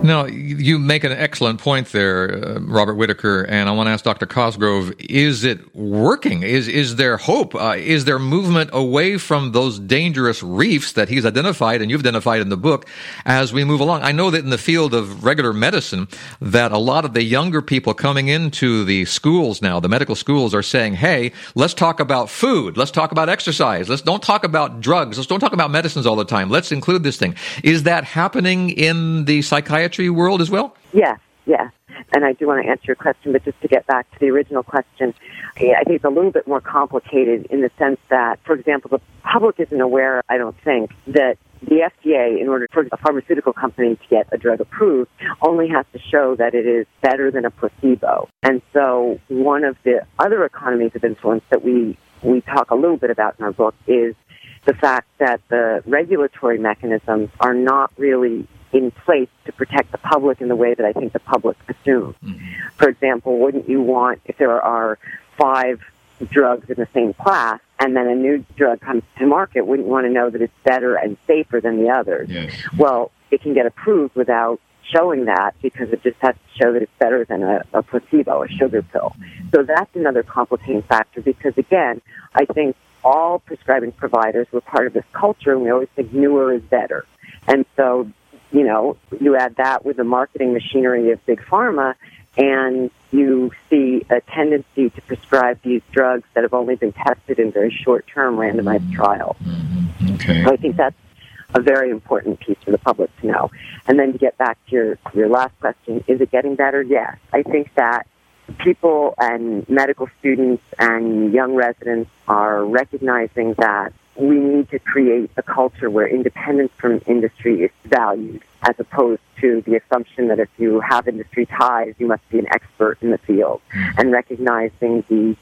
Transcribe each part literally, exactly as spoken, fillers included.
Now, you make an excellent point there, uh, Robert Whitaker, and I want to ask Doctor Cosgrove, is it working? Is is there hope? Uh, is there movement away from those dangerous reefs that he's identified and you've identified in the book as we move along? I know that in the field of regular medicine, that a lot of the younger people coming into the schools now, the medical schools, are saying, hey, let's talk about food. Let's talk about exercise. Let's don't talk about drugs. Let's don't talk about medicines all the time. Let's include this thing. Is that happening in the psychiatry world as well? Yes, yes. And I do want to answer your question, but just to get back to the original question, I think it's a little bit more complicated in the sense that, for example, the public isn't aware, I don't think, that the F D A, in order for a pharmaceutical company to get a drug approved, only has to show that it is better than a placebo. And so one of the other economies of influence that we, we talk a little bit about in our book is the fact that the regulatory mechanisms are not really in place to protect the public in the way that I think the public assumes. Mm-hmm. For example, wouldn't you want, if there are five drugs in the same class and then a new drug comes to market, wouldn't you want to know that it's better and safer than the others? Yes. Well, it can get approved without showing that because it just has to show that it's better than a, a placebo, a sugar pill. So that's another complicating factor because, again, I think all prescribing providers were part of this culture and we always think newer is better. And so you know, you add that with the marketing machinery of Big Pharma, and you see a tendency to prescribe these drugs that have only been tested in very short-term randomized trials. Mm-hmm. Okay. So I think that's a very important piece for the public to know. And then to get back to your, your last question, is it getting better? Yes. I think that people and medical students and young residents are recognizing that we need to create a culture where independence from industry is valued, as opposed to the assumption that if you have industry ties, you must be an expert in the field, and recognizing the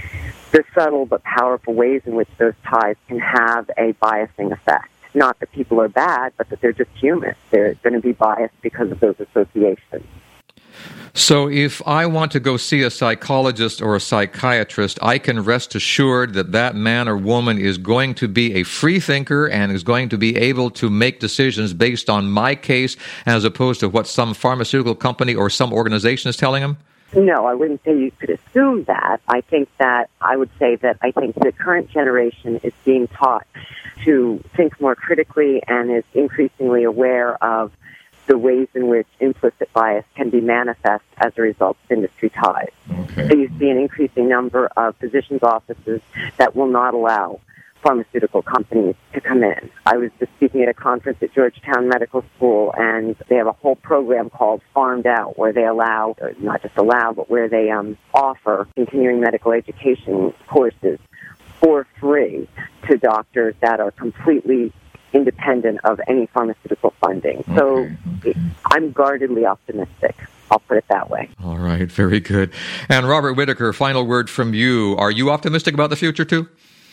the subtle but powerful ways in which those ties can have a biasing effect. Not that people are bad, but that they're just human. They're going to be biased because of those associations. So if I want to go see a psychologist or a psychiatrist, I can rest assured that that man or woman is going to be a free thinker and is going to be able to make decisions based on my case as opposed to what some pharmaceutical company or some organization is telling them? No, I wouldn't say you could assume that. I think that I would say that I think the current generation is being taught to think more critically and is increasingly aware of the ways in which implicit bias can be manifest as a result of industry ties. Okay. So you see an increasing number of physicians' offices that will not allow pharmaceutical companies to come in. I was just speaking at a conference at Georgetown Medical School, and they have a whole program called Farmed Out, where they allow, or not just allow, but where they um, offer continuing medical education courses for free to doctors that are completely independent of any pharmaceutical funding. Okay, so okay. I'm guardedly optimistic. I'll put it that way. All right, very good. And Robert Whitaker, final word from you. Are you optimistic about the future too?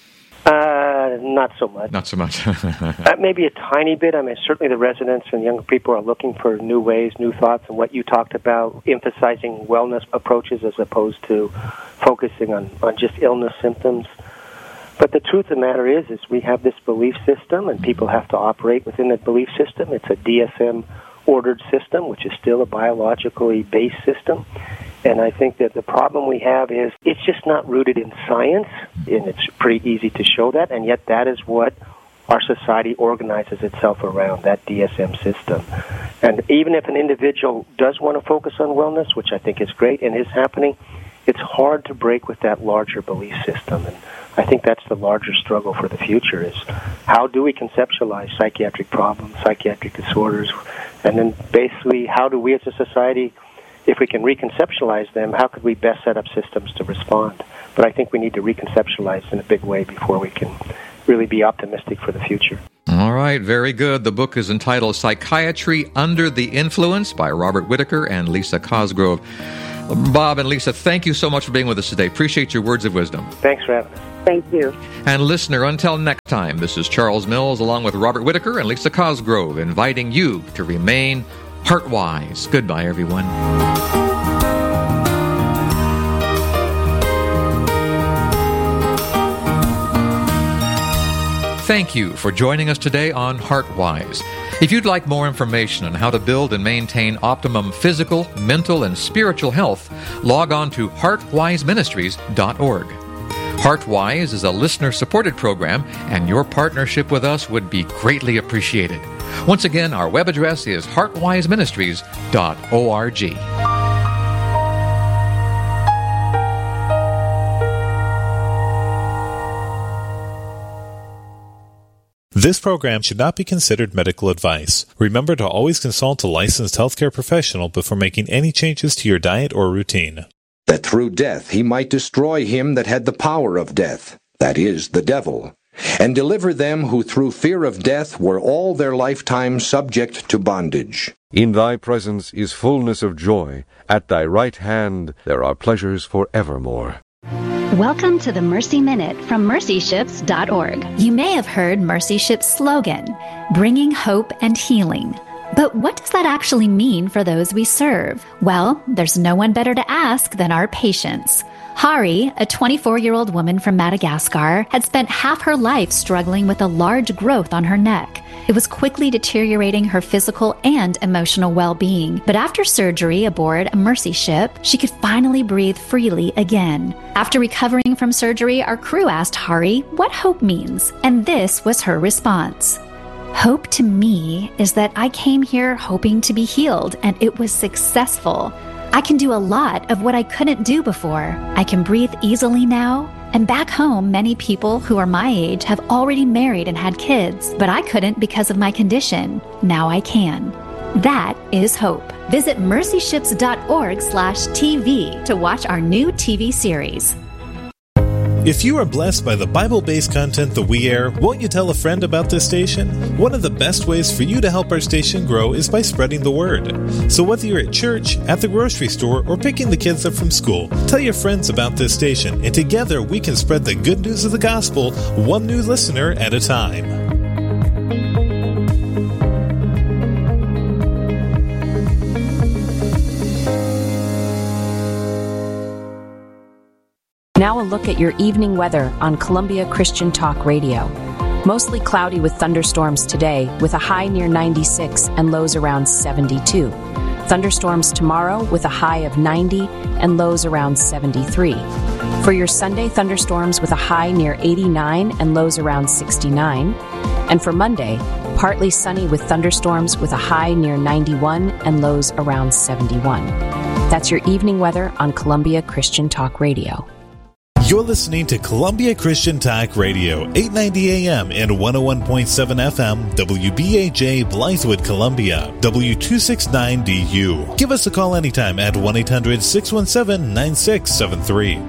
Uh, not so much. Not so much. uh, maybe a tiny bit. I mean, certainly the residents and younger people are looking for new ways, new thoughts, and what you talked about, emphasizing wellness approaches as opposed to focusing on, on just illness symptoms. But the truth of the matter is, is we have this belief system, and people have to operate within that belief system. It's a D S M-ordered system, which is still a biologically based system. And I think that the problem we have is it's just not rooted in science, and it's pretty easy to show that, and yet that is what our society organizes itself around, that D S M system. And even if an individual does want to focus on wellness, which I think is great and is happening, it's hard to break with that larger belief system. And I think that's the larger struggle for the future is how do we conceptualize psychiatric problems, psychiatric disorders, and then basically how do we as a society, if we can reconceptualize them, how could we best set up systems to respond? But I think we need to reconceptualize in a big way before we can really be optimistic for the future. All right, very good. The book is entitled Psychiatry Under the Influence by Robert Whitaker and Lisa Cosgrove. Bob and Lisa, thank you so much for being with us today. Appreciate your words of wisdom. Thanks for having us. Thank you. And listener, until next time, this is Charles Mills along with Robert Whitaker and Lisa Cosgrove inviting you to remain heart-wise. Goodbye, everyone. Thank you for joining us today on Heartwise. If you'd like more information on how to build and maintain optimum physical, mental, and spiritual health, log on to heart wise ministries dot org. HeartWise is a listener-supported program, and your partnership with us would be greatly appreciated. Once again, our web address is heart wise ministries dot org. This program should not be considered medical advice. Remember to always consult a licensed healthcare professional before making any changes to your diet or routine. That through death he might destroy him that had the power of death, that is, the devil, and deliver them who through fear of death were all their lifetime subject to bondage. In thy presence is fullness of joy. At thy right hand there are pleasures for evermore. Welcome to the Mercy Minute from mercy ships dot org. You may have heard Mercy Ship's slogan, bringing hope and healing. But what does that actually mean for those we serve? Well, there's no one better to ask than our patients. Hari, a twenty-four-year-old woman from Madagascar, had spent half her life struggling with a large growth on her neck. It was quickly deteriorating her physical and emotional well-being. But after surgery aboard a Mercy ship, she could finally breathe freely again. After recovering from surgery, our crew asked Hari what hope means, and this was her response. Hope to me is that I came here hoping to be healed, and it was successful. I can do a lot of what I couldn't do before. I can breathe easily now. And back home, many people who are my age have already married and had kids, but I couldn't because of my condition. Now I can. That is hope. Visit mercy ships dot org slash T V to watch our new T V series. If you are blessed by the Bible-based content that we air, won't you tell a friend about this station? One of the best ways for you to help our station grow is by spreading the word. So whether you're at church, at the grocery store, or picking the kids up from school, tell your friends about this station, and together we can spread the good news of the gospel one new listener at a time. Now a look at your evening weather on Columbia Christian Talk Radio. Mostly cloudy with thunderstorms today, with a high near ninety-six and lows around seventy-two. Thunderstorms tomorrow with a high of ninety and lows around seventy-three. For your Sunday, thunderstorms with a high near eighty-nine and lows around sixty-nine. And for Monday, partly sunny with thunderstorms with a high near ninety-one and lows around seventy-one. That's your evening weather on Columbia Christian Talk Radio. You're listening to Columbia Christian Talk Radio, eight ninety A M and one oh one point seven F M, W B A J, Blythewood, Columbia, W two sixty-nine D U. Give us a call anytime at one eight hundred six one seven nine six seven three.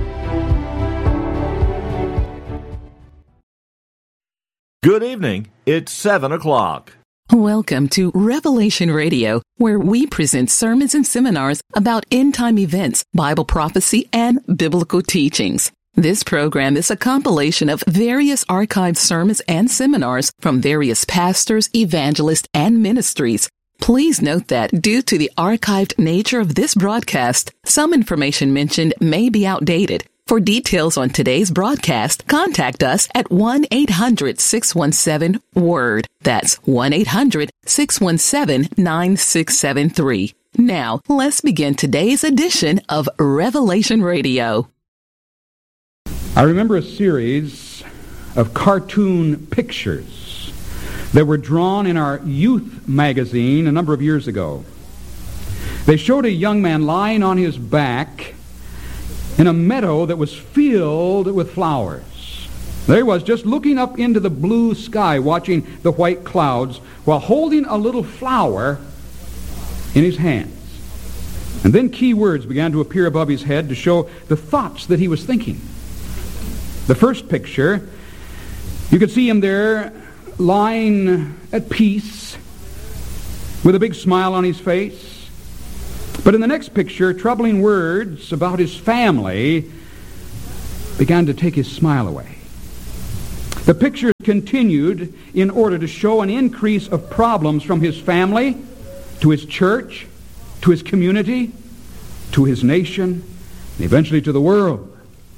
Good evening. It's seven o'clock. Welcome to Revelation Radio, where we present sermons and seminars about end-time events, Bible prophecy, and biblical teachings. This program is a compilation of various archived sermons and seminars from various pastors, evangelists, and ministries. Please note that due to the archived nature of this broadcast, some information mentioned may be outdated. For details on today's broadcast, contact us at one eight hundred six one seven WORD. That's one eight hundred six one seven nine six seven three. Now, let's begin today's edition of Revelation Radio. I remember a series of cartoon pictures that were drawn in our youth magazine a number of years ago. They showed a young man lying on his back in a meadow that was filled with flowers. There he was, just looking up into the blue sky, watching the white clouds, while holding a little flower in his hands. And then key words began to appear above his head to show the thoughts that he was thinking. The first picture, you could see him there lying at peace with a big smile on his face. But in the next picture, troubling words about his family began to take his smile away. The picture continued in order to show an increase of problems from his family to his church, to his community, to his nation, and eventually to the world.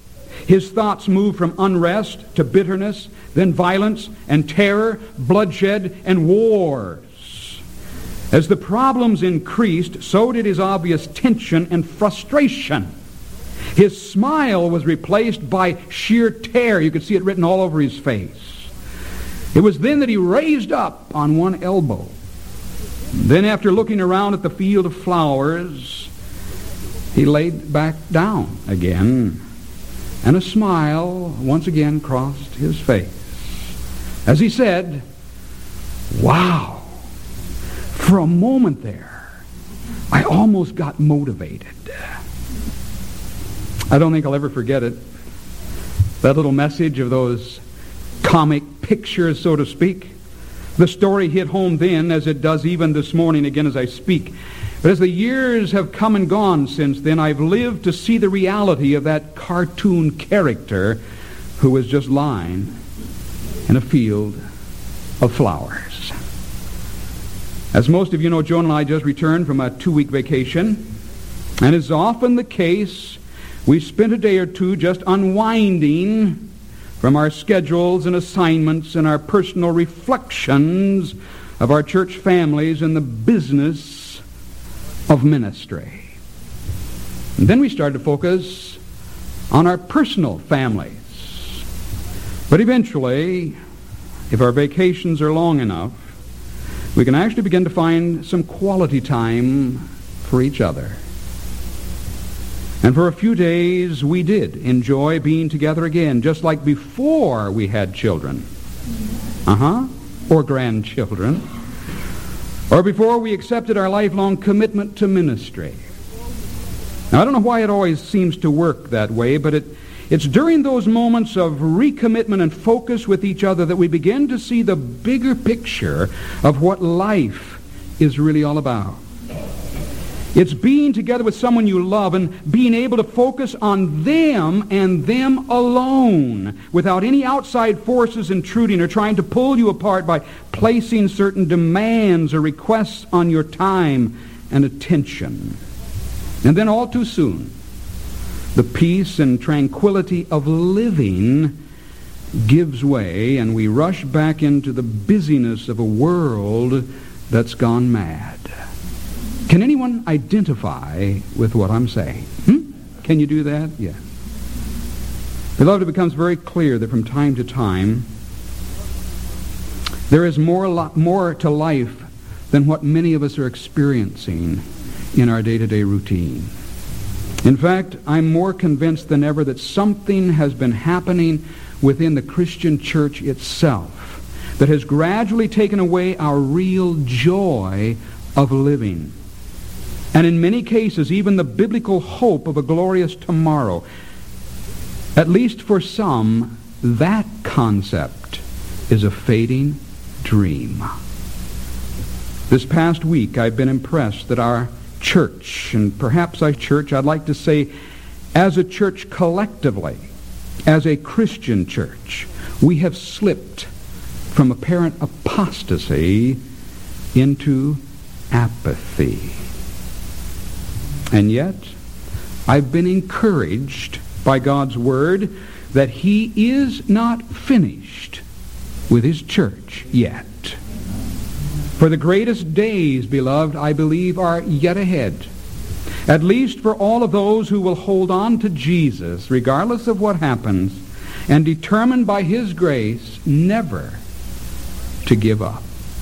His thoughts moved from unrest to bitterness, then violence and terror, bloodshed and wars. As the problems increased, so did his obvious tension and frustration. His smile was replaced by sheer terror. You could see it written all over his face. It was then that he raised up on one elbow. Then, after looking around at the field of flowers, he laid back down again, and a smile once again crossed his face as he said, "Wow." For a moment there, I almost got motivated. I don't think I'll ever forget it. That little message of those comic pictures, so to speak. The story hit home then, as it does even this morning again as I speak. But as the years have come and gone since then, I've lived to see the reality of that cartoon character who was just lying in a field of flowers. As most of you know, Joan and I just returned from a two-week vacation, and as often the case, we spent a day or two just unwinding from our schedules and assignments and our personal reflections of our church families and the business of ministry. And then we started to focus on our personal families. But eventually, if our vacations are long enough, we can actually begin to find some quality time for each other. And for a few days, we did enjoy being together again, just like before we had children. Uh-huh. Or grandchildren. Or before we accepted our lifelong commitment to ministry. Now, I don't know why it always seems to work that way, but it It's during those moments of recommitment and focus with each other that we begin to see the bigger picture of what life is really all about. It's being together with someone you love and being able to focus on them and them alone without any outside forces intruding or trying to pull you apart by placing certain demands or requests on your time and attention. And then all too soon, the peace and tranquility of living gives way, and we rush back into the busyness of a world that's gone mad. Can anyone identify with what I'm saying? Hmm? Can you do that? Yes. Beloved, it becomes very clear that from time to time, there is more, li- more to life than what many of us are experiencing in our day-to-day routine. In fact, I'm more convinced than ever that something has been happening within the Christian church itself that has gradually taken away our real joy of living. And in many cases, even the biblical hope of a glorious tomorrow. At least for some, that concept is a fading dream. This past week, I've been impressed that our church, and perhaps our church, I'd like to say, as a church collectively, as a Christian church, we have slipped from apparent apostasy into apathy. And yet, I've been encouraged by God's Word that He is not finished with His church yet. For the greatest days, beloved, I believe, are yet ahead. At least for all of those who will hold on to Jesus, regardless of what happens, and determined by His grace never to give up.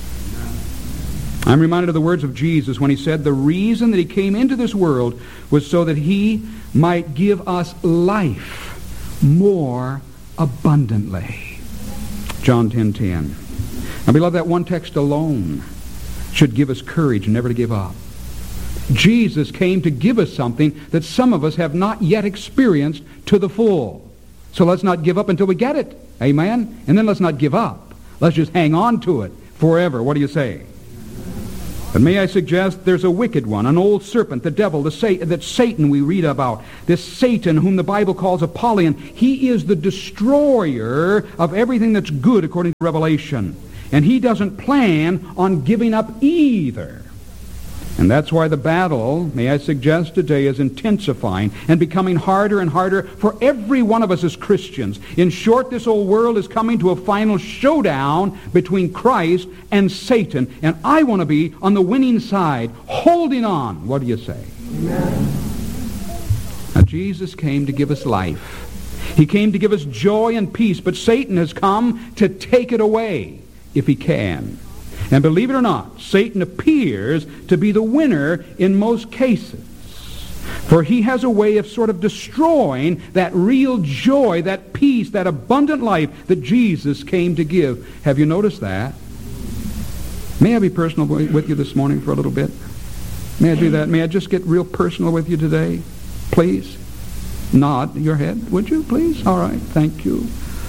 I'm reminded of the words of Jesus when He said the reason that He came into this world was so that He might give us life more abundantly. John ten ten. Now, beloved, that one text alone should give us courage never to give up. Jesus came to give us something that some of us have not yet experienced to the full. So let's not give up until we get it. Amen? And then let's not give up. Let's just hang on to it forever. What do you say? But may I suggest there's a wicked one, an old serpent, the devil, the Sa- that Satan we read about. This Satan whom the Bible calls Apollyon. He is the destroyer of everything that's good according to Revelation. And he doesn't plan on giving up either. And that's why the battle, may I suggest today, is intensifying and becoming harder and harder for every one of us as Christians. In short, this old world is coming to a final showdown between Christ and Satan. And I want to be on the winning side, holding on. What do you say? Amen. Now, Jesus came to give us life. He came to give us joy and peace, but Satan has come to take it away if he can. And believe it or not, Satan appears to be the winner in most cases. For he has a way of sort of destroying that real joy, that peace, that abundant life that Jesus came to give. Have you noticed that? May I be personal with you this morning for a little bit? May I do that? May I just get real personal with you today? Please? Nod your head, would you, please? All right, thank you.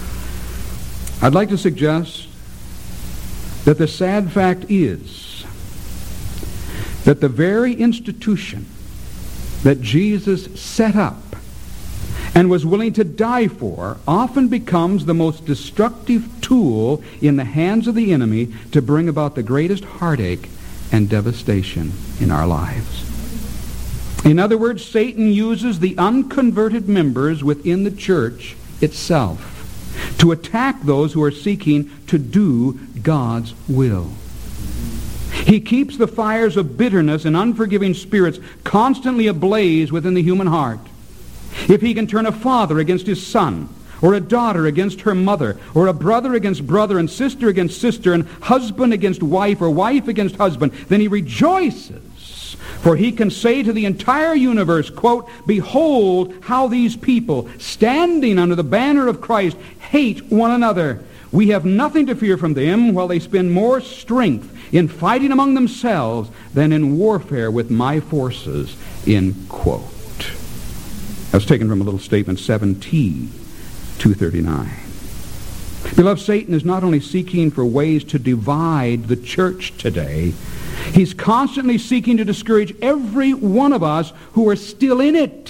I'd like to suggest that the sad fact is that the very institution that Jesus set up and was willing to die for often becomes the most destructive tool in the hands of the enemy to bring about the greatest heartache and devastation in our lives. In other words, Satan uses the unconverted members within the church itself to attack those who are seeking to do God's will. He keeps the fires of bitterness and unforgiving spirits constantly ablaze within the human heart. If he can turn a father against his son, or a daughter against her mother, or a brother against brother, and sister against sister, and husband against wife, or wife against husband, then he rejoices. For he can say to the entire universe, quote, "Behold how these people, standing under the banner of Christ, hate one another. We have nothing to fear from them, while they spend more strength in fighting among themselves than in warfare with my forces," end quote. That's taken from a little statement, seven T two thirty-nine. Beloved, Satan is not only seeking for ways to divide the church today, he's constantly seeking to discourage every one of us who are still in it.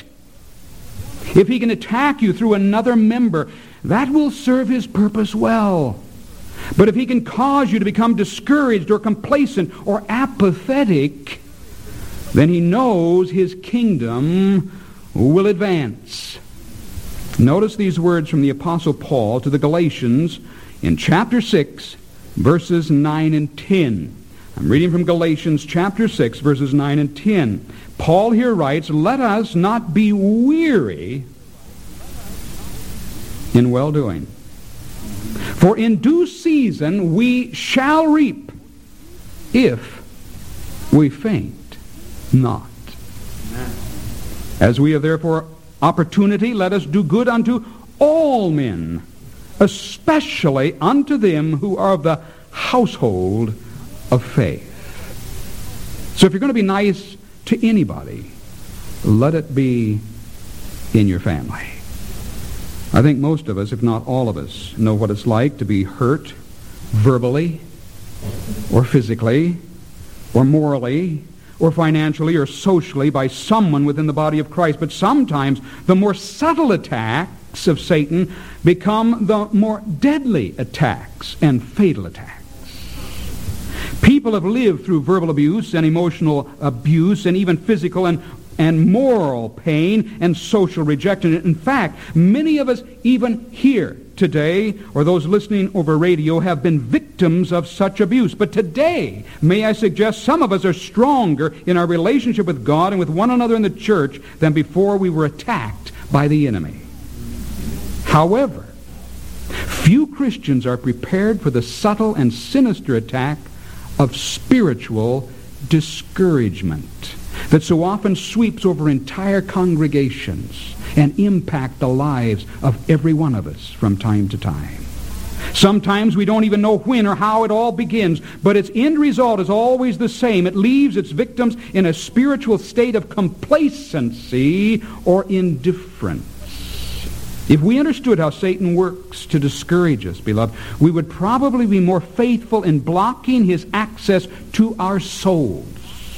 If he can attack you through another member, that will serve his purpose well. But if he can cause you to become discouraged or complacent or apathetic, then he knows his kingdom will advance. Notice these words from the Apostle Paul to the Galatians in chapter six, verses nine and ten. I'm reading from Galatians chapter six, verses nine and ten. Paul here writes, "Let us not be weary in well-doing. For in due season we shall reap, if we faint not. As we have therefore opportunity, let us do good unto all men, especially unto them who are of the household of faith." So if you're going to be nice to anybody, let it be in your family. I think most of us, if not all of us, know what it's like to be hurt verbally or physically or morally or financially or socially by someone within the body of Christ. But sometimes the more subtle attacks of Satan become the more deadly attacks and fatal attacks. People have lived through verbal abuse and emotional abuse and even physical and, and moral pain and social rejection. In fact, many of us even here today, or those listening over radio, have been victims of such abuse. But today, may I suggest, some of us are stronger in our relationship with God and with one another in the church than before we were attacked by the enemy. However, few Christians are prepared for the subtle and sinister attack of spiritual discouragement that so often sweeps over entire congregations and impact the lives of every one of us from time to time. Sometimes we don't even know when or how it all begins, but its end result is always the same. It leaves its victims in a spiritual state of complacency or indifference. If we understood how Satan works to discourage us, beloved, we would probably be more faithful in blocking his access to our souls.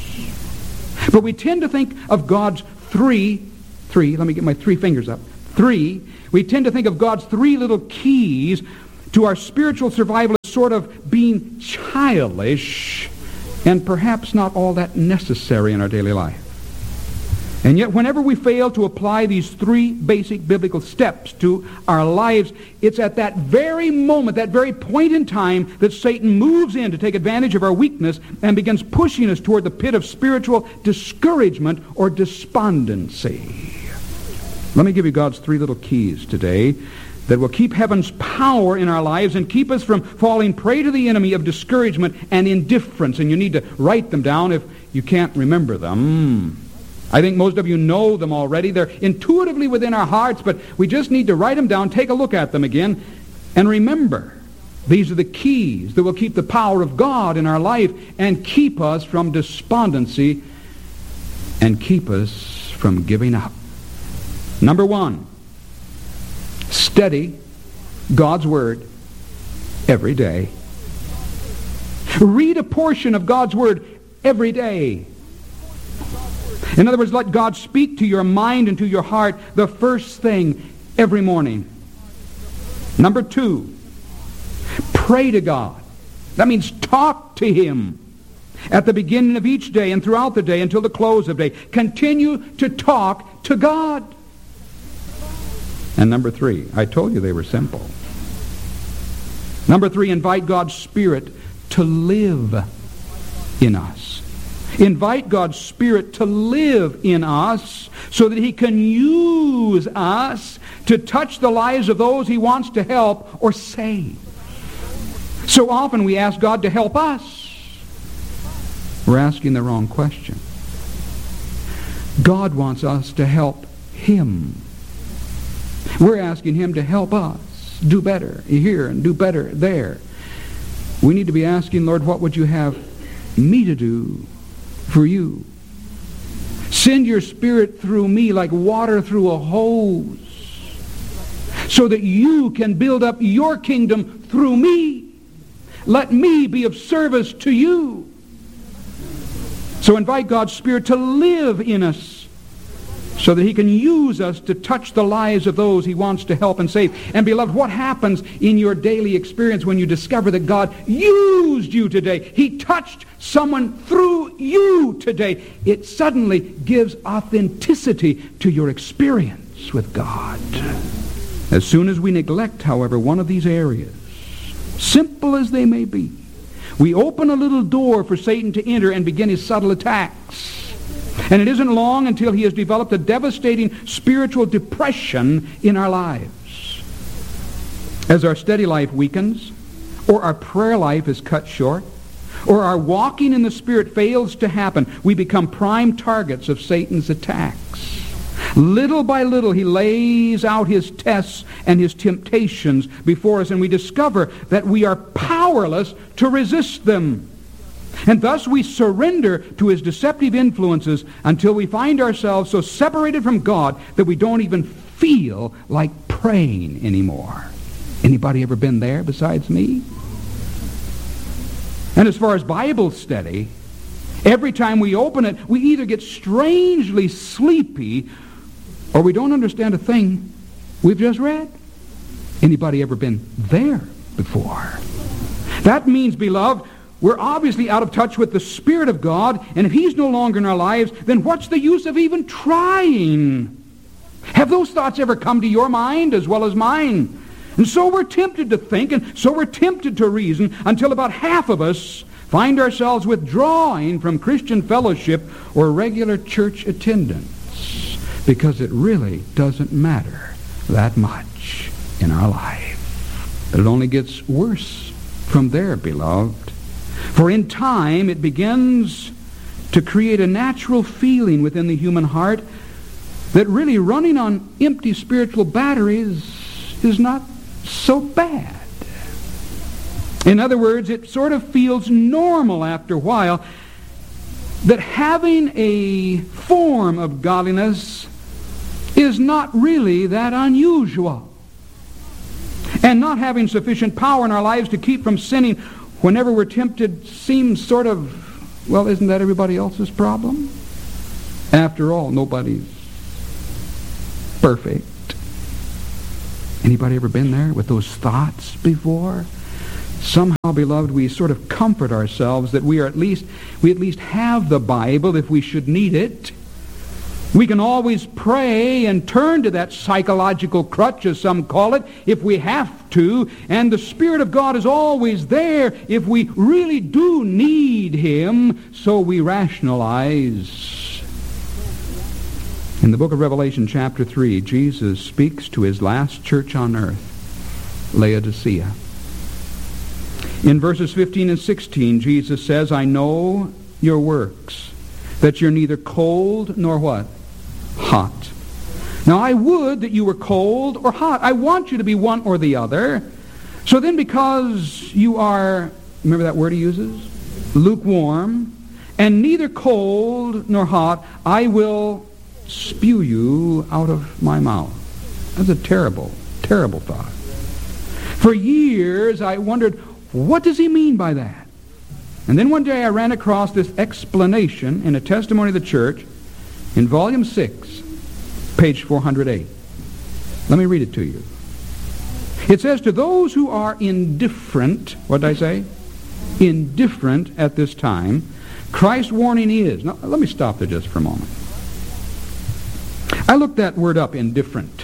But we tend to think of God's three, three, let me get my three fingers up, three, we tend to think of God's three little keys to our spiritual survival as sort of being childish and perhaps not all that necessary in our daily life. And yet whenever we fail to apply these three basic biblical steps to our lives, it's at that very moment, that very point in time, that Satan moves in to take advantage of our weakness and begins pushing us toward the pit of spiritual discouragement or despondency. Let me give you God's three little keys today that will keep heaven's power in our lives and keep us from falling prey to the enemy of discouragement and indifference. And you need to write them down if you can't remember them. I think most of you know them already. They're intuitively within our hearts, but we just need to write them down, take a look at them again, and remember, these are the keys that will keep the power of God in our life and keep us from despondency and keep us from giving up. Number one, study God's Word every day. Read a portion of God's Word every day. In other words, let God speak to your mind and to your heart the first thing every morning. Number two, pray to God. That means talk to Him at the beginning of each day and throughout the day until the close of the day. Continue to talk to God. And number three, I told you they were simple. Number three, invite God's Spirit to live in us. Invite God's Spirit to live in us so that He can use us to touch the lives of those He wants to help or save. So often we ask God to help us. We're asking the wrong question. God wants us to help Him. We're asking Him to help us do better here and do better there. We need to be asking, Lord, what would you have me to do for you? Send your Spirit through me like water through a hose so that you can build up your kingdom through me. Let me be of service to you. So invite God's Spirit to live in us so that He can use us to touch the lives of those He wants to help and save. And beloved, what happens in your daily experience when you discover that God used you today? He touched someone through you today. It suddenly gives authenticity to your experience with God. As soon as we neglect, however, one of these areas, simple as they may be, we open a little door for Satan to enter and begin his subtle attacks. And it isn't long until he has developed a devastating spiritual depression in our lives. As our study life weakens, or our prayer life is cut short, or our walking in the Spirit fails to happen, we become prime targets of Satan's attacks. Little by little, he lays out his tests and his temptations before us, and we discover that we are powerless to resist them. And thus we surrender to his deceptive influences until we find ourselves so separated from God that we don't even feel like praying anymore. Anybody ever been there besides me? And as far as Bible study, every time we open it, we either get strangely sleepy or we don't understand a thing we've just read. Anybody ever been there before? That means, beloved, we're obviously out of touch with the Spirit of God, and if He's no longer in our lives, then what's the use of even trying? Have those thoughts ever come to your mind as well as mine? And so we're tempted to think, and so we're tempted to reason, until about half of us find ourselves withdrawing from Christian fellowship or regular church attendance, because it really doesn't matter that much in our life. But it only gets worse from there, beloved. For in time it begins to create a natural feeling within the human heart that really running on empty spiritual batteries is not so bad. In other words, it sort of feels normal after a while that having a form of godliness is not really that unusual. And not having sufficient power in our lives to keep from sinning whenever we're tempted seems sort of, well, isn't that everybody else's problem? After all, nobody's perfect. Anybody ever been there with those thoughts before? somehow, beloved, we sort of comfort ourselves that we are at least we at least have the Bible if we should need it. We can always pray and turn to that psychological crutch, as some call it, if we have to. And the Spirit of God is always there if we really do need Him, so we rationalize. In the book of Revelation, chapter three, Jesus speaks to His last church on earth, Laodicea. In verses fifteen and sixteen, Jesus says, I know your works, that you're neither cold nor what? Hot. Now I would that you were cold or hot. I want you to be one or the other. So then because you are, remember that word he uses? Lukewarm, and neither cold nor hot, I will spew you out of my mouth. That's a terrible, terrible thought. For years I wondered, what does he mean by that? And then one day I ran across this explanation in a testimony of the church in volume six, page four hundred eight. Let me read it to you. It says, to those who are indifferent, what did I say? Indifferent at this time, Christ's warning is. Now, let me stop there just for a moment. I looked that word up, indifferent,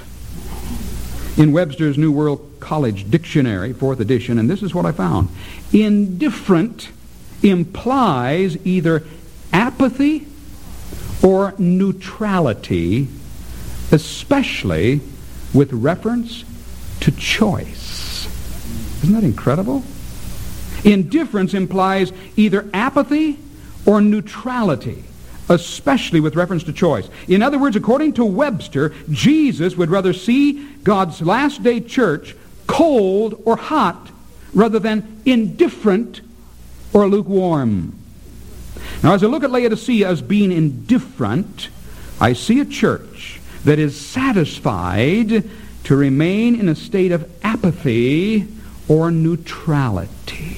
in Webster's New World College Dictionary, fourth edition, and this is what I found. Indifferent implies either apathy or neutrality, especially with reference to choice. Isn't that incredible? Indifference implies either apathy or neutrality, especially with reference to choice. In other words, according to Webster, Jesus would rather see God's last day church cold or hot rather than indifferent or lukewarm. Now, as I look at Laodicea as being indifferent, I see a church that is satisfied to remain in a state of apathy or neutrality.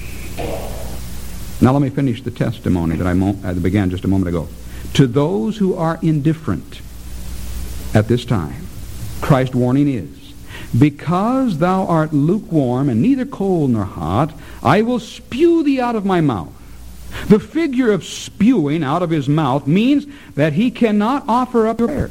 Now let me finish the testimony that I, mo- I began just a moment ago. To those who are indifferent at this time, Christ's warning is, because thou art lukewarm and neither cold nor hot, I will spew thee out of my mouth. The figure of spewing out of his mouth means that he cannot offer up your prayers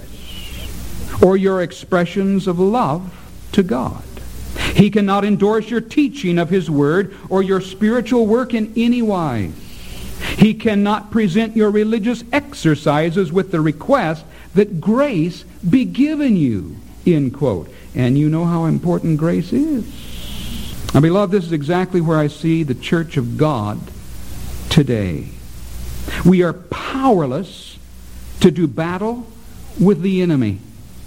or your expressions of love to God. He cannot endorse your teaching of his word or your spiritual work in any wise. He cannot present your religious exercises with the request that grace be given you, end quote. And you know how important grace is. Now, beloved, this is exactly where I see the church of God today. We are powerless to do battle with the enemy,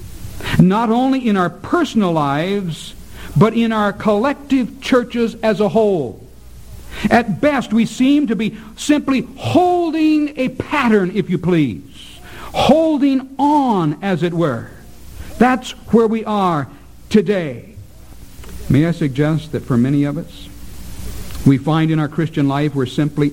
not only in our personal lives, but in our collective churches as a whole. At best, we seem to be simply holding a pattern, if you please, holding on, as it were. That's where we are today. May I suggest that for many of us, we find in our Christian life we're simply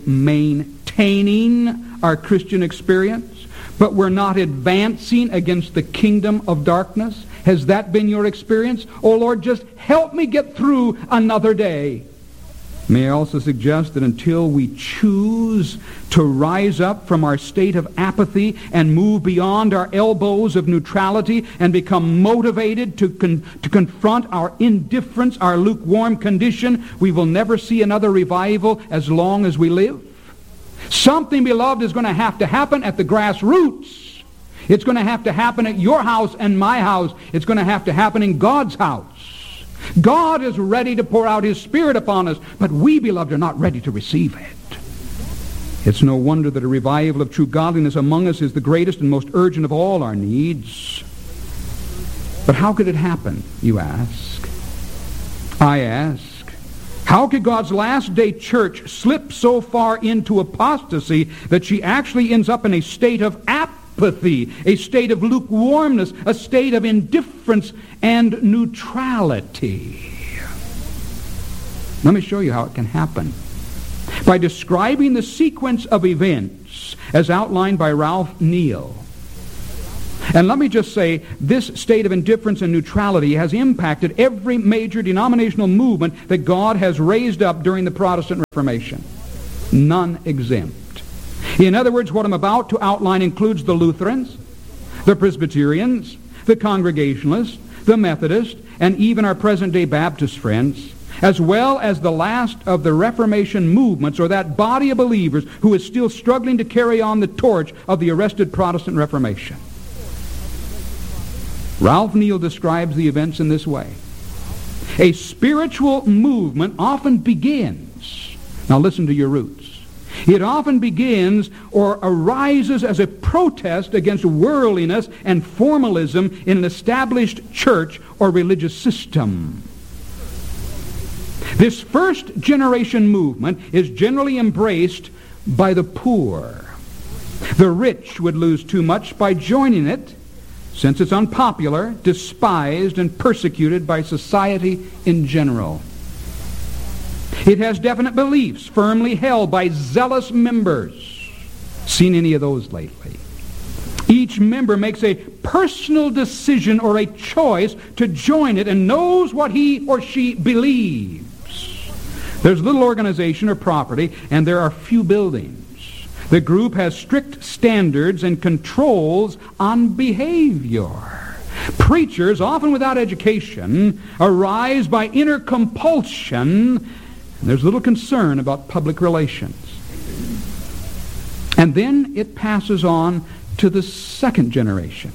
maintaining our Christian experience, but we're not advancing against the kingdom of darkness. Has that been your experience? Oh, Lord, just help me get through another day. May I also suggest that until we choose to rise up from our state of apathy and move beyond our elbows of neutrality and become motivated to, con- to confront our indifference, our lukewarm condition, we will never see another revival as long as we live. Something, beloved, is going to have to happen at the grassroots. It's going to have to happen at your house and my house. It's going to have to happen in God's house. God is ready to pour out His Spirit upon us, but we, beloved, are not ready to receive it. It's no wonder that a revival of true godliness among us is the greatest and most urgent of all our needs. But how could it happen, you ask? I ask, how could God's last day church slip so far into apostasy that she actually ends up in a state of apathy, a state of lukewarmness, a state of indifference and neutrality? Let me show you how it can happen. By describing the sequence of events as outlined by Ralph Neal. And let me just say, this state of indifference and neutrality has impacted every major denominational movement that God has raised up during the Protestant Reformation. None exempt. In other words, what I'm about to outline includes the Lutherans, the Presbyterians, the Congregationalists, the Methodists, and even our present-day Baptist friends, as well as the last of the Reformation movements, or that body of believers who is still struggling to carry on the torch of the arrested Protestant Reformation. Ralph Neal describes the events in this way. A spiritual movement often begins, now listen to your roots, it often begins or arises as a protest against worldliness and formalism in an established church or religious system. This first generation movement is generally embraced by the poor. The rich would lose too much by joining it, since it's unpopular, despised, and persecuted by society in general. It has definite beliefs firmly held by zealous members. Seen any of those lately? Each member makes a personal decision or a choice to join it and knows what he or she believes. There's little organization or property, and there are few buildings. The group has strict standards and controls on behavior. Preachers, often without education, arise by inner compulsion, and there's little concern about public relations. And then it passes on to the second generation.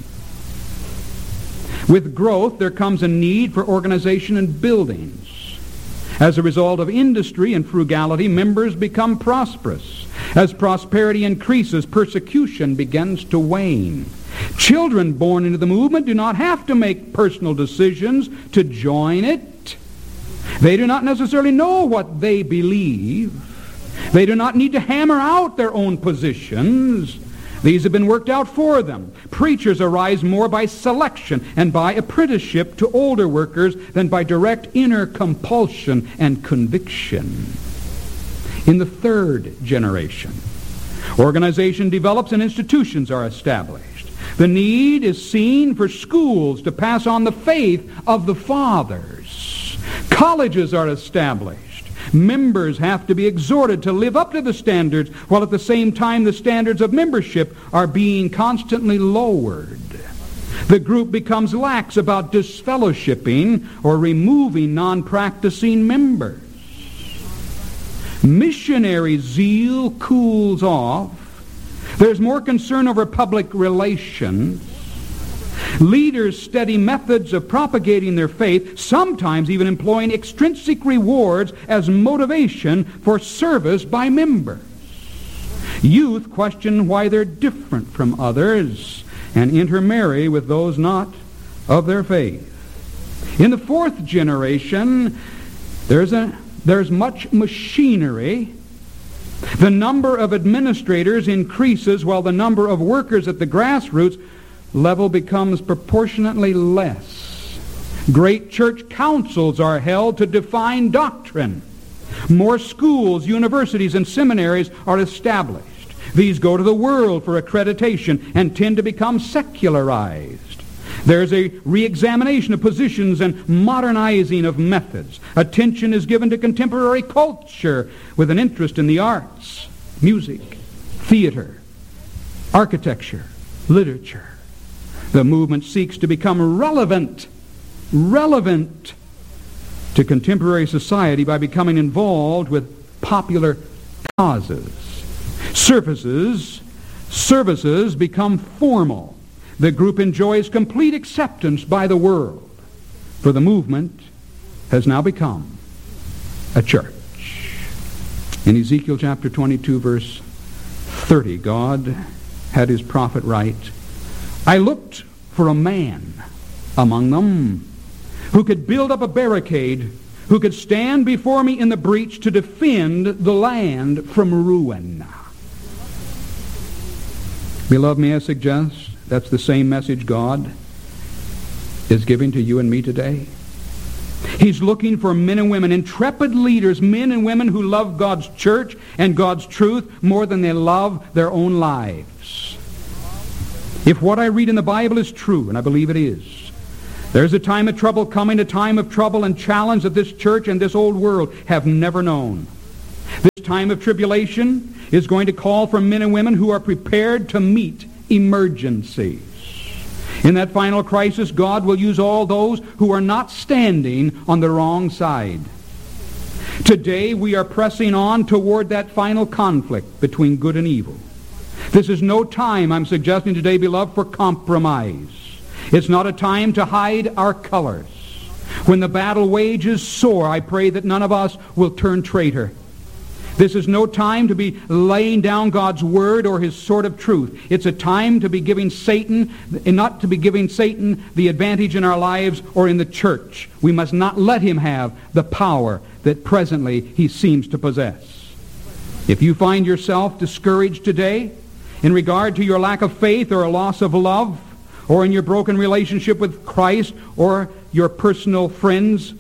With growth, there comes a need for organization and buildings. As a result of industry and frugality, members become prosperous. As prosperity increases, persecution begins to wane. Children born into the movement do not have to make personal decisions to join it. They do not necessarily know what they believe. They do not need to hammer out their own positions. These have been worked out for them. Preachers arise more by selection and by apprenticeship to older workers than by direct inner compulsion and conviction. In the third generation, organization develops and institutions are established. The need is seen for schools to pass on the faith of the fathers. Colleges are established. Members have to be exhorted to live up to the standards, while at the same time the standards of membership are being constantly lowered. The group becomes lax about disfellowshipping or removing non-practicing members. Missionary zeal cools off. There's more concern over public relations. Leaders study methods of propagating their faith, sometimes even employing extrinsic rewards as motivation for service by members. Youth question why they're different from others and intermarry with those not of their faith. In the fourth generation, there's a there's much machinery. The number of administrators increases while the number of workers at the grassroots level becomes proportionately less. Great church councils are held to define doctrine. More schools, universities, and seminaries are established. These go to the world for accreditation and tend to become secularized. There's a re-examination of positions and modernizing of methods. Attention is given to contemporary culture with an interest in the arts, music, theater, architecture, literature. The movement seeks to become relevant, relevant to contemporary society by becoming involved with popular causes. Services, services become formal. The group enjoys complete acceptance by the world, for the movement has now become a church. In Ezekiel chapter twenty-two, verse thirty, God had his prophet write, I looked for a man among them who could build up a barricade, who could stand before me in the breach to defend the land from ruin. Beloved, may I suggest that's the same message God is giving to you and me today? He's looking for men and women, intrepid leaders, men and women who love God's church and God's truth more than they love their own lives. If what I read in the Bible is true, and I believe it is, there's a time of trouble coming, a time of trouble and challenge that this church and this old world have never known. This time of tribulation is going to call for men and women who are prepared to meet emergencies. In that final crisis, God will use all those who are not standing on the wrong side. Today, we are pressing on toward that final conflict between good and evil. This is no time, I'm suggesting today, beloved, for compromise. It's not a time to hide our colors. When the battle wages sore, I pray that none of us will turn traitor. This is no time to be laying down God's word or his sword of truth. It's a time to be giving Satan, and not to be giving Satan the advantage in our lives or in the church. We must not let him have the power that presently he seems to possess. If you find yourself discouraged today in regard to your lack of faith or a loss of love, or in your broken relationship with Christ or your personal friends,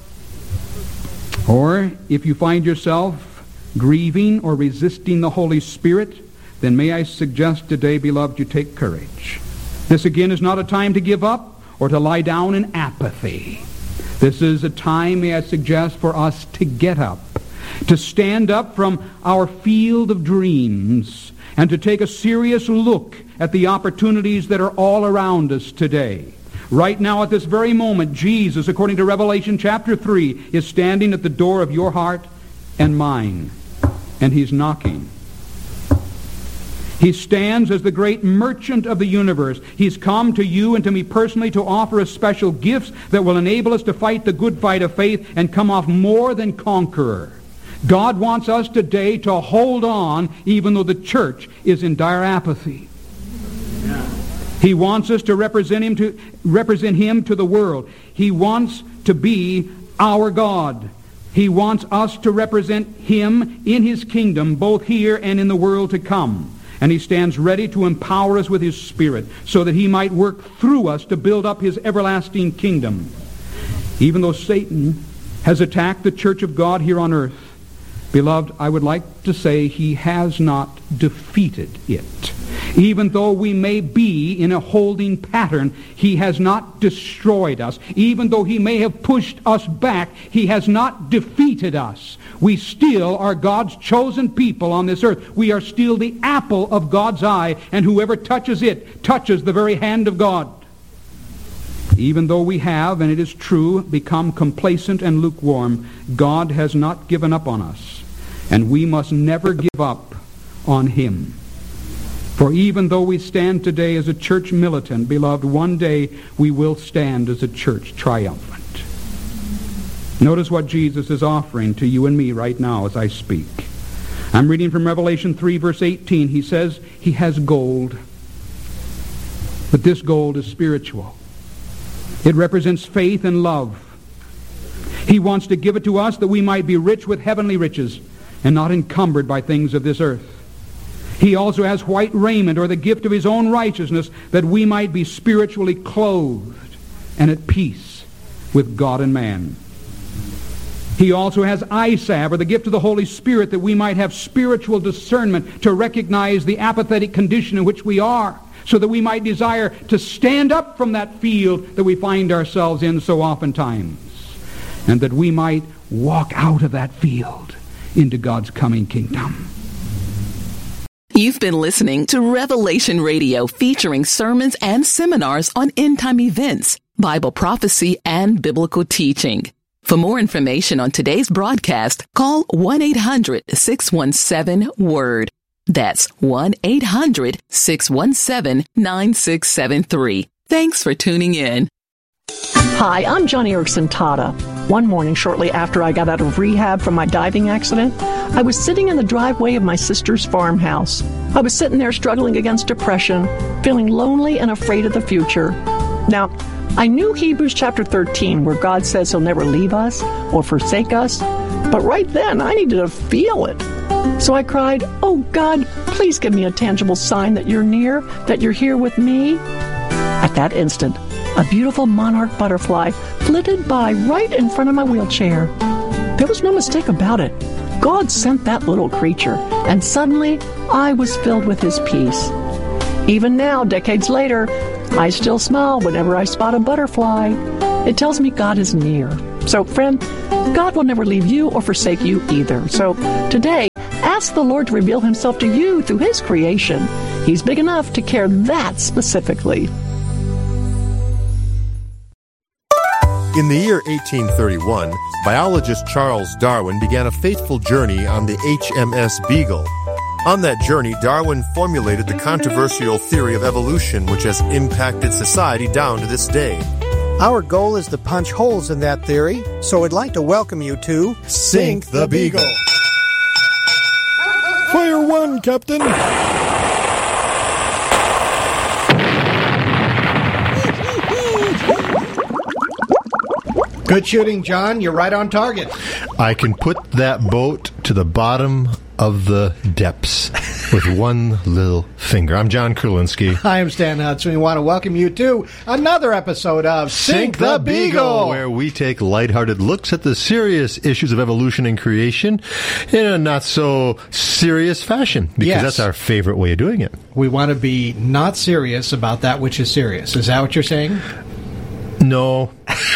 or if you find yourself grieving or resisting the Holy Spirit, then may I suggest today, beloved, you take courage. This again is not a time to give up or to lie down in apathy. This is a time, may I suggest, for us to get up, to stand up from our field of dreams, and to take a serious look at the opportunities that are all around us today. Right now, at this very moment, Jesus, according to Revelation chapter three, is standing at the door of your heart and mine, and he's knocking. He stands as the great merchant of the universe. He's come to you and to me personally to offer us special gifts that will enable us to fight the good fight of faith and come off more than conqueror. God wants us today to hold on even though the church is in dire apathy. He wants us to represent him to represent him to the world. He wants to be our God. He wants us to represent him in his kingdom, both here and in the world to come. And he stands ready to empower us with his Spirit so that he might work through us to build up his everlasting kingdom. Even though Satan has attacked the church of God here on earth, beloved, I would like to say he has not defeated it. Even though we may be in a holding pattern, he has not destroyed us. Even though he may have pushed us back, he has not defeated us. We still are God's chosen people on this earth. We are still the apple of God's eye, and whoever touches it touches the very hand of God. Even though we have, and it is true, become complacent and lukewarm, God has not given up on us, and we must never give up on him. For even though we stand today as a church militant, beloved, one day we will stand as a church triumphant. Notice what Jesus is offering to you and me right now as I speak. I'm reading from Revelation three, verse eighteen. He says he has gold, but this gold is spiritual. It represents faith and love. He wants to give it to us that we might be rich with heavenly riches and not encumbered by things of this earth. He also has white raiment, or the gift of his own righteousness, that we might be spiritually clothed and at peace with God and man. He also has eye salve, or the gift of the Holy Spirit, that we might have spiritual discernment to recognize the apathetic condition in which we are, so that we might desire to stand up from that field that we find ourselves in so oftentimes, and that we might walk out of that field into God's coming kingdom. You've been listening to Revelation Radio, featuring sermons and seminars on end-time events, Bible prophecy, and biblical teaching. For more information on today's broadcast, call one eight hundred, six one seven, WORD. That's one eight hundred, six one seven, nine six seven three. Thanks for tuning in. Hi, I'm Johnny Erickson Tata. One morning, shortly after I got out of rehab from my diving accident, I was sitting in the driveway of my sister's farmhouse. I was sitting there struggling against depression, feeling lonely and afraid of the future. Now, I knew Hebrews chapter thirteen, where God says he'll never leave us or forsake us, but right then I needed to feel it. So I cried, "Oh God, please give me a tangible sign that you're near, that you're here with me." At that instant, a beautiful monarch butterfly flitted by right in front of my wheelchair. There was no mistake about it. God sent that little creature, and suddenly I was filled with his peace. Even now, decades later, I still smile whenever I spot a butterfly. It tells me God is near. So, friend, God will never leave you or forsake you either. So, today, ask the Lord to reveal himself to you through his creation. He's big enough to care that specifically. In the year eighteen thirty-one, biologist Charles Darwin began a fateful journey on the H M S Beagle. On that journey, Darwin formulated the controversial theory of evolution, which has impacted society down to this day. Our goal is to punch holes in that theory, so I'd like to welcome you to Sink the Beagle. Fire one, Captain. Good shooting, John. You're right on target. I can put that boat to the bottom of the depths with one little finger. I'm John Kurlinski. I am Stan Hudson. We want to welcome you to another episode of Sink, Sink the, the Beagle, Beagle, where we take lighthearted looks at the serious issues of evolution and creation in a not so serious fashion, because yes. that's our favorite way of doing it. We want to be not serious about that which is serious. Is that what you're saying? No.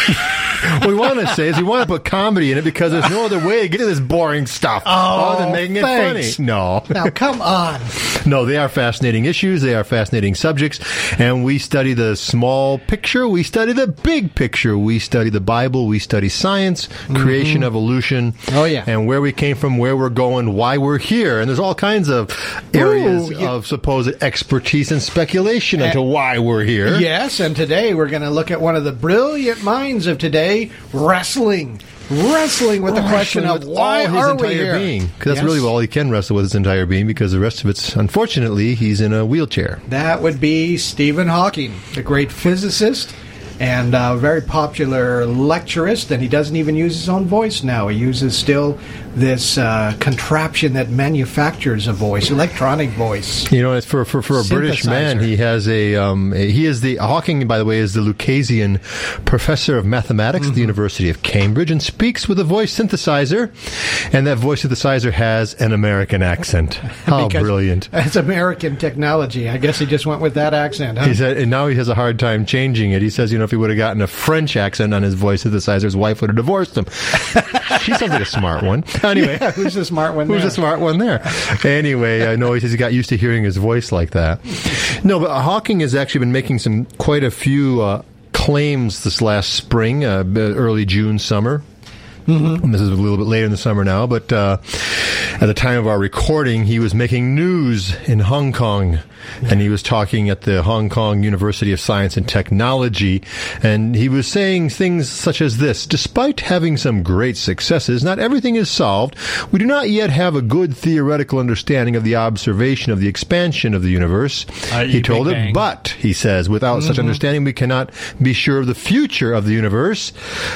What we want to say is we want to put comedy in it because there's no other way to get to this boring stuff oh, other than making thanks. it funny. No. Now, come on. No, they are fascinating issues. They are fascinating subjects. And we study the small picture. We study the big picture. We study the Bible. We study science, mm-hmm. creation, evolution. Oh, yeah. And where we came from, where we're going, why we're here. And there's all kinds of areas Ooh, yeah. of supposed expertise and speculation and, into why we're here. Yes, and today we're going to look at one of the brilliant minds of today, wrestling. Wrestling with the oh, question of why all are his we entire here? being. Because that's yes. really all he can wrestle with his entire being, because the rest of it's, unfortunately, he's in a wheelchair. That would be Stephen Hawking, the great physicist and a very popular lecturist, and he doesn't even use his own voice now. He uses still this uh, contraption that manufactures a voice, electronic voice. You know, it's for for, for a British man, he has a, um, a he is the Hawking, by the way, is the Lucasian professor of mathematics mm-hmm. at the University of Cambridge, and speaks with a voice synthesizer, and that voice synthesizer has an American accent. How brilliant! It's American technology. I guess he just went with that accent. Huh? He said, and now he has a hard time changing it. He says, you know, if he would have gotten a French accent on his voice synthesizer, his wife would have divorced him. She sounds like a smart one. Anyway, yeah, who's the smart one who's there? the smart one there? Anyway, I know he says he got used to hearing his voice like that. No, but Hawking has actually been making some quite a few uh, claims this last spring, uh, early June, summer. Mm-hmm. And this is a little bit later in the summer now, but uh, at the time of our recording, he was making news in Hong Kong, and he was talking at the Hong Kong University of Science and Technology, and he was saying things such as this: despite having some great successes, not everything is solved. We do not yet have a good theoretical understanding of the observation of the expansion of the universe. Uh, he told it, but, he says, without mm-hmm. such understanding, we cannot be sure of the future of the universe.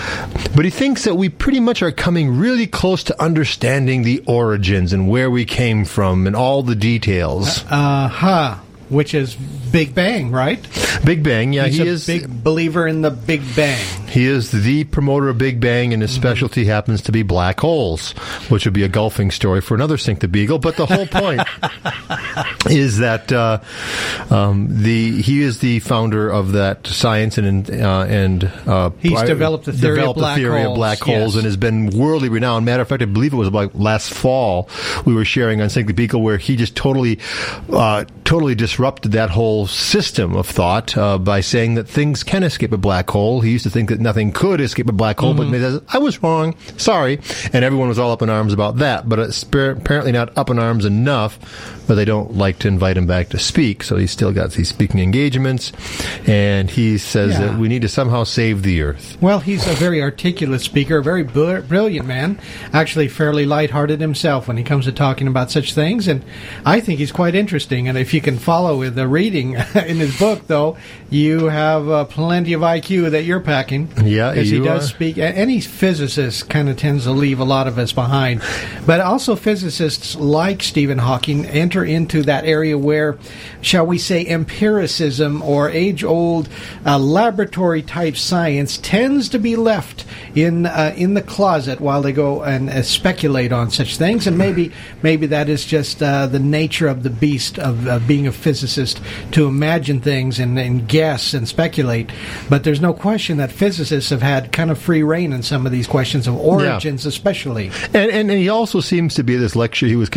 But he thinks that we pretty much are coming really close to understanding the origins and where we came from and all the details. Uh huh. Which is Big Bang, right? Big Bang, yeah. He's he a is big believer in the Big Bang. He is the promoter of Big Bang, and his mm-hmm. specialty happens to be black holes, which would be a golfing story for another Sink the Beagle. But the whole point is that uh, um, the he is the founder of that science, and uh, and uh, he's developed the theory, developed of, black the theory holes. of black holes, yes. and has been worldly renowned. Matter of fact, I believe it was like last fall we were sharing on Sink the Beagle, where he just totally, uh, totally disrupted that whole system of thought uh, by saying that things can escape a black hole. He used to think that nothing could escape a black hole, mm-hmm. but he says, I was wrong, sorry, and everyone was all up in arms about that, but it's apparently not up in arms enough, but they don't like to invite him back to speak, so he's still got these speaking engagements, and he says yeah. that we need to somehow save the Earth. Well, he's a very articulate speaker, a very br- brilliant man, actually fairly lighthearted himself when he comes to talking about such things, and I think he's quite interesting, and if you can follow with the reading in his book, though, you have uh, plenty of I Q that you're packing. Yeah, because he does are. speak. Any physicist kind of tends to leave a lot of us behind, but also physicists like Stephen Hawking enter into that area where, shall we say, empiricism or age-old uh, laboratory-type science tends to be left in uh, in the closet while they go and uh, speculate on such things. And maybe maybe that is just uh, the nature of the beast of uh, being a physicist, to imagine things and, and guess and speculate. But there's no question that physicists have had kind of free reign in some of these questions of origins, yeah. especially. And, and and he also seems to be this lecture. He was kind